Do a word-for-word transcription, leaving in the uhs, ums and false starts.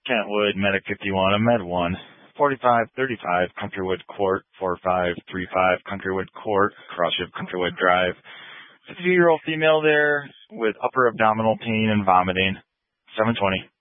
Kentwood, Medic fifty-one, a Med one, forty-five thirty-five Countrywood Court, forty-five thirty-five Countrywood Court, Crossship Countrywood Drive. fifty-year-old female there with upper abdominal pain and vomiting. seven twenty.